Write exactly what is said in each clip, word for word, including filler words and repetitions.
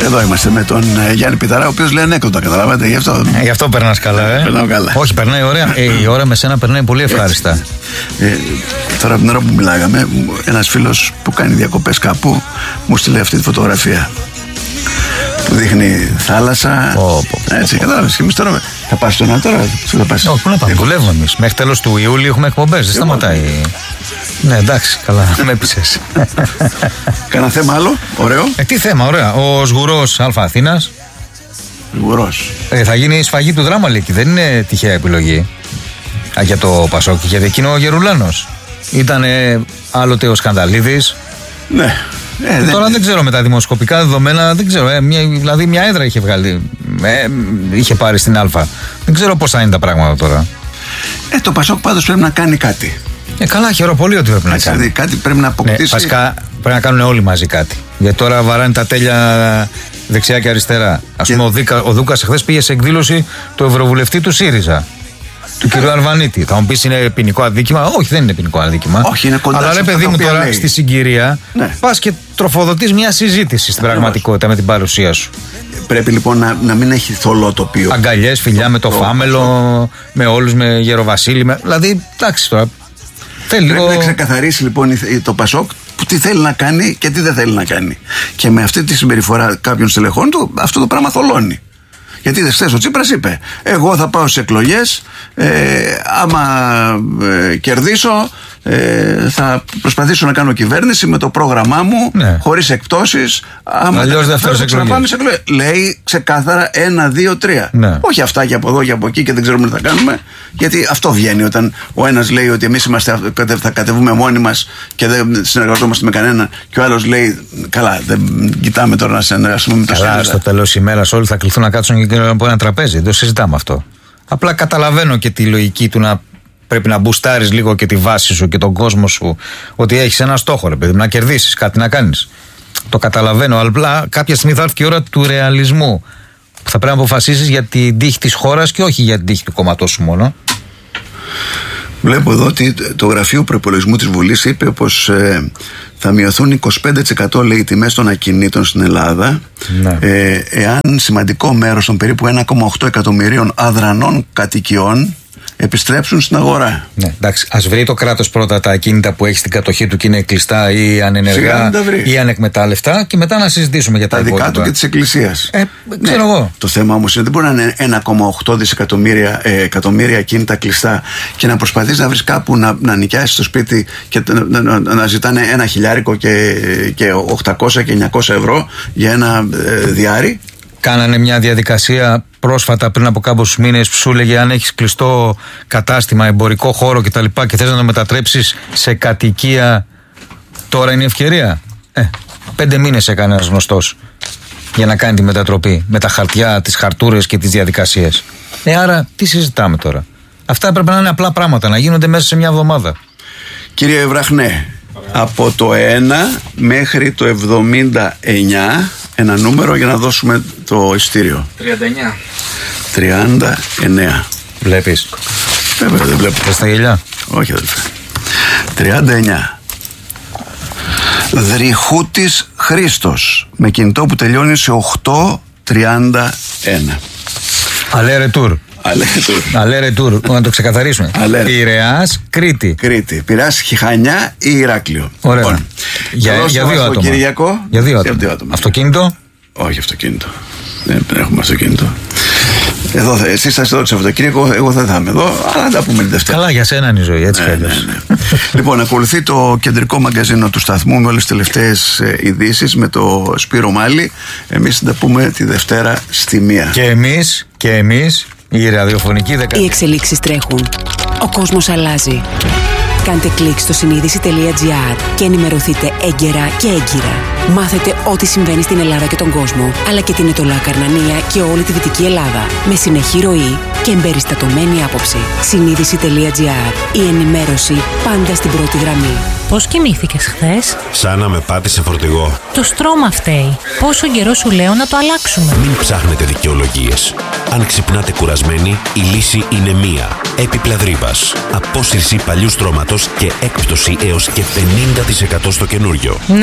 Εδώ είμαστε με τον ε, Γιάννη Πιταρά, ο οποίος λέει ανέκδοτα, καταλάβατε, γι' αυτό. Ε, γι' αυτό περνάς καλά, ε. Περνάω καλά. Όχι, περνάει ωραία. Ε, η ώρα με σένα περνάει πολύ ευχάριστα. Ε, τώρα από την ώρα που μιλάγαμε, ένας φίλος που κάνει διακοπές κάπου μου στείλε αυτή τη φωτογραφία. Που δείχνει θάλασσα. Oh, oh, oh, έτσι, κατάλαβες. Και εμείς τώρα θα πας στον τώρα. Θα πας. Όχι, πού να πάμε. Δουλεύουμε εμείς. Μέχρι τέλος του Ιούλιου έχουμε εκπομπές. Δεν σταματάει. Ναι, εντάξει, καλά. Με έπεισες. Κάνα θέμα άλλο, ωραίο. Ε, τι θέμα, ωραία. Ο Σγουρός Α Αθήνας. Σγουρός. Ε, θα γίνει η σφαγή του δράμα, λέει. Δεν είναι τυχαία επιλογή. Α, για το Πασόκ. Γιατί εκείνο ο Γερουλάνος. Ήταν άλλοτε ο Σκανδαλίδης. Ναι. Ε, δεν... Τώρα δεν ξέρω με τα δημοσκοπικά δεδομένα, δεν ξέρω. Ε, μια, δηλαδή μια έδρα είχε βγάλει. Ε, είχε πάρει στην Α. Δεν ξέρω πώς θα είναι τα πράγματα τώρα. Ε, το Πασόκ πάντως πρέπει να κάνει κάτι. Ε, καλά, χαίρομαι πολύ ότι πρέπει να κάνει. Δηλαδή κάτι πρέπει να αποκτήσει. Ναι, βασικά πρέπει να κάνουν όλοι μαζί κάτι. Γιατί τώρα βαράνε τα τέλεια δεξιά και αριστερά. Ας πούμε, και... ο, ο Δούκας εχθές πήγε σε εκδήλωση του Ευρωβουλευτή του ΣΥΡΙΖΑ. Του κ. Αρβανίτη. Θα μου πεις είναι ποινικό αδίκημα. Όχι, δεν είναι ποινικό αδίκημα. Όχι, είναι κοντά. Αλλά ρε παιδί μου τώρα λέει. Στη συγκυρία, ναι. Πας και τροφοδοτείς μια συζήτηση στην πραγματικότητα με την παρουσία σου. Πρέπει λοιπόν να, να μην έχει θολό τοπίο. Αγκαλιές, φιλιά με το Φάμελο, με όλους, με Γεροβασίλη. Με... Δηλαδή, εντάξει τώρα. Θέλει Πρέπει λίγο... να ξεκαθαρίσει λοιπόν το Πασόκ που τι θέλει να κάνει και τι δεν θέλει να κάνει. Και με αυτή τη συμπεριφορά κάποιων στελεχών του, αυτό το πράγμα θολώνει. Γιατί χθες ο Τσίπρας είπε: εγώ θα πάω στις εκλογές, ε, άμα ε, κερδίσω, ε, θα προσπαθήσω να κάνω κυβέρνηση με το πρόγραμμά μου, ναι. Χωρίς εκπτώσεις. Αλλιώς δεν θα ξαναπάμε σε εκλογές. Λέει ξεκάθαρα ένα, δύο, τρία. Ναι. Όχι αυτά και από εδώ και από εκεί και δεν ξέρουμε τι θα κάνουμε. Γιατί αυτό βγαίνει όταν ο ένας λέει ότι εμείς είμαστε, θα κατεβούμε μόνοι μας και δεν συνεργαζόμαστε με κανένα, και ο άλλος λέει: καλά, δεν κοιτάμε τώρα να συνεργαστούμε με το ΣΥΡΙΖΑ. Καλά, στο τέλος της ημέρας όλοι θα κληθούν να κάτσουν και από ένα τραπέζι. Δεν το συζητάμε αυτό. Απλά καταλαβαίνω και τη λογική του να πρέπει να μπουστάρεις λίγο και τη βάση σου και τον κόσμο σου, ότι έχεις ένα στόχο, ρε παιδί, να κερδίσεις κάτι, να κάνεις. Το καταλαβαίνω, αλλά κάποια στιγμή θα έρθει και η ώρα του ρεαλισμού. Που θα πρέπει να αποφασίσεις για την τύχη της χώρας και όχι για την τύχη του κόμματός σου μόνο. Βλέπω εδώ ότι το Γραφείο Προϋπολογισμού της Βουλής είπε πως ε, θα μειωθούν είκοσι πέντε τοις εκατό, λέει, οι τιμές των ακινήτων στην Ελλάδα, ναι. ε, εάν σημαντικό μέρος των περίπου ένα κόμμα οκτώ εκατομμυρίων αδρανών κατοικιών επιστρέψουν στην αγορά. Ναι, εντάξει, ας βρει το κράτος πρώτα τα ακίνητα που έχει στην κατοχή του και είναι κλειστά ή ανενεργά ή ανεκμετάλλευτα, και μετά να συζητήσουμε για τα, τα υπόλοιπα. δικά του και της Εκκλησίας. Ε, ξέρω ναι. εγώ. Το θέμα όμως είναι δεν μπορεί να είναι ένα κόμμα οκτώ δισεκατομμύρια ε, εκατομμύρια ακίνητα κλειστά και να προσπαθείς να βρεις κάπου να, να νοικιάσεις το σπίτι και να, να, να, να ζητάνε ένα χιλιάρικο και, και οκτακόσια και εννιακόσια ευρώ για ένα ε, διάρρη. Κάνανε μια διαδικασία πρόσφατα πριν από κάποιους μήνες που σου έλεγε αν έχεις κλειστό κατάστημα, εμπορικό χώρο κτλ. Και θες να το μετατρέψεις σε κατοικία, τώρα είναι η ευκαιρία. Ε, πέντε μήνες έκανε ένας γνωστός για να κάνει τη μετατροπή με τα χαρτιά, τις χαρτούρες και τις διαδικασίες. Ε, άρα τι συζητάμε τώρα. Αυτά πρέπει να είναι απλά πράγματα, να γίνονται μέσα σε μια εβδομάδα. Κύριε Ευραχνέ, από το ένα μέχρι το εβδομήντα εννιά ένα νούμερο για να δώσουμε το ειστήριο. τριάντα εννιά. τριάντα εννιά. Βλέπεις? Βέβαια δεν βλέπω. Θες τα γελιά? Όχι αδελφέ. τριάντα εννιά. Δριχούτης Χρήστος, με κινητό που τελειώνει σε οκτώ τριάντα ένα. Αλέ ρετούρ. Αλέ ρετούρ. Να το ξεκαθαρίσουμε. Πειραιάς, Κρήτη. Κρήτη. Πειραιάς, Χιχανιά ή Ηράκλειο. Ωραία. Λοιπόν, για, για, δύο άτομα. Κυριακό. Για δύο άτομα. δύο άτομα. Αυτοκίνητο? Όχι αυτοκίνητο. Δεν έχουμε αυτοκίνητο. Εδώ, εσείς θα είστε εδώ το Σαββατοκύριακο, εγώ δεν θα είμαι εδώ, αλλά θα πούμε την Δευτέρα. Καλά, για σένα είναι η ζωή, έτσι ναι, ναι, ναι. Λοιπόν, ακολουθεί το κεντρικό μαγκαζίνο του σταθμού με όλες τις τελευταίες ειδήσεις με το Σπύρο Μάλη. Εμείς θα τα πούμε τη Δευτέρα στη μία. Και εμείς, και εμείς, η ραδιοφωνική δεκαετία. Οι εξελίξεις τρέχουν. Ο κόσμος αλλάζει. Κάντε κλικ στο συνείδηση τελεία τζι άρ και ενημερωθείτε έγκαιρα και έγκυρα. Μάθετε ό,τι συμβαίνει στην Ελλάδα και τον κόσμο, αλλά και την Ετωλά Καρνανία και όλη τη Δυτική Ελλάδα. Με συνεχή ροή και εμπεριστατωμένη άποψη. συνείδηση τελεία τζι άρ. Η ενημέρωση πάντα στην πρώτη γραμμή. Πώς κοιμήθηκες χθες? Σαν να με πάτησε φορτηγό. Το στρώμα φταίει. Πόσο καιρό σου λέω να το αλλάξουμε? Μην ψάχνετε δικαιολογίες. Αν ξυπνάτε κουρασμένοι, η λύση είναι μία. Έπιπλα Δρύβας. Απόσυρση παλιού στρώματος και έκπτωση έως και πενήντα τοις εκατό στο καινούριο. Ναι.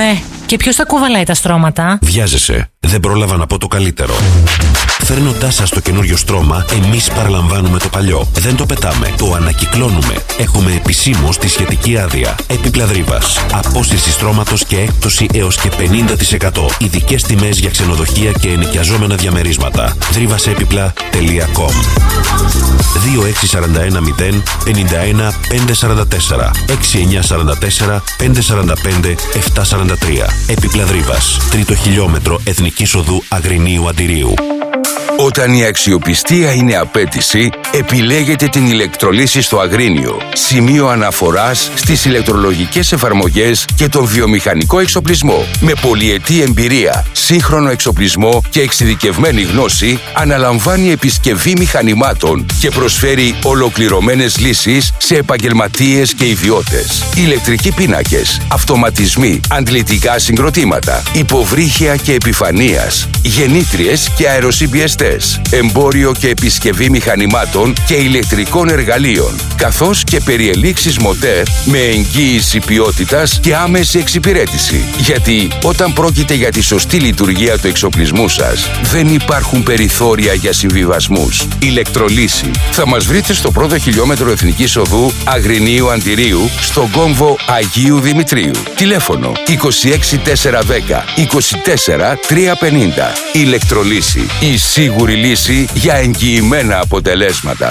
Και ποιος θα κουβαλάει τα στρώματα? Βιάζεσαι. Δεν πρόλαβα να πω το καλύτερο. Φέρνοντάς σας το καινούριο στρώμα, εμείς παραλαμβάνουμε το παλιό. Δεν το πετάμε, το ανακυκλώνουμε. Έχουμε επισήμως τη σχετική άδεια. Έπιπλα Δρύβας. Απόσυρση στρώματος και έκπτωση έως και πενήντα τοις εκατό. Ειδικές τιμές για ξενοδοχεία και ενοικιαζόμενα διαμερίσματα. δρύβασέπιπλα τελεία κομ. δύο έξι τέσσερα ένα μηδέν πέντε ένα πέντε τέσσερα τέσσερα έξι εννιά τέσσερα τέσσερα πέντε τέσσερα πέντε επτά τέσσερα τρία. Έπιπλα Δρύβας. Τρίτο χιλιόμετρο Εθνικής Οδού Αγρινίου Αντιρίου. Όταν η αξιοπιστία είναι απέτηση, επιλέγετε την ηλεκτρολύση στο Αγρίνιο. Σημείο αναφοράς στις ηλεκτρολογικές εφαρμογές και τον βιομηχανικό εξοπλισμό. Με πολυετή εμπειρία, σύγχρονο εξοπλισμό και εξειδικευμένη γνώση, αναλαμβάνει επισκευή μηχανημάτων και προσφέρει ολοκληρωμένες λύσεις σε επαγγελματίες και ιδιώτες. Ηλεκτρικοί πίνακες, αυτοματισμοί, αντλητικά συγκροτήματα, υποβρύχια και επιφανείας, γεννήτριες και αεροσυμπιεστές, εμπόριο και επισκευή μηχανημάτων και ηλεκτρικών εργαλείων, καθώς και περιελήξεις μοντέρ με εγγύηση ποιότητας και άμεση εξυπηρέτηση. Γιατί όταν πρόκειται για τη σωστή λειτουργία του εξοπλισμού σας, δεν υπάρχουν περιθώρια για συμβιβασμούς. Ηλεκτρολύση. Θα μας βρείτε στο πρώτο χιλιόμετρο Εθνικής Οδού Αγρινίου Αντιρίου, στον κόμβο Αγίου Δημητρίου. Τηλέφωνο είκοσι έξι τετρακόσια δέκα είκοσι τέσσερα τριακόσια πενήντα. Ηλεκτρολύση. Η σίγουρη λύση για εγγυημένα αποτελέσματα.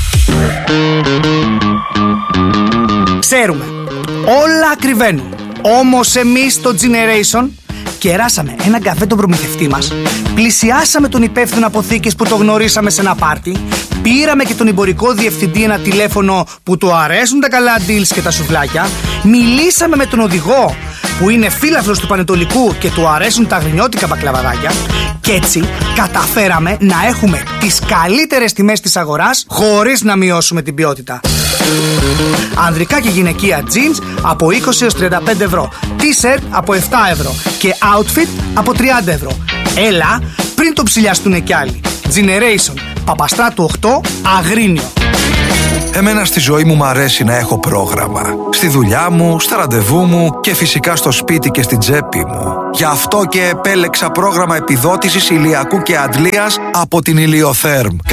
Ξέρουμε, όλα ακριβένουν. Όμως εμείς στο Generation κεράσαμε έναν καφέ τον προμηθευτή μας, πλησιάσαμε τον υπεύθυνο αποθήκης που το γνωρίσαμε σε ένα πάρτι, πήραμε και τον εμπορικό διευθυντή ένα τηλέφωνο που του αρέσουν τα καλά deals και τα σουβλάκια, μιλήσαμε με τον οδηγό που είναι φίλαθλος του Πανετολικού και του αρέσουν τα γρινιώτικα μπακλαβαδάκια, και έτσι καταφέραμε να έχουμε τις καλύτερες τιμές της αγοράς χωρίς να μειώσουμε την ποιότητα. Ανδρικά και γυναικεία jeans από είκοσι έως τριάντα πέντε ευρώ, t-shirt από επτά ευρώ και outfit από τριάντα ευρώ. Έλα πριν το ψηλιαστούνε κι άλλοι. Generation, Παπαστράτου οκτώ, Αγρίνιο. Εμένα στη ζωή μου μ' αρέσει να έχω πρόγραμμα. Στη δουλειά μου, στα ραντεβού μου και φυσικά στο σπίτι και στην τσέπη μου. Γι' αυτό και επέλεξα πρόγραμμα επιδότησης ηλιακού και αντλίας από την Ηλιοθέρμ.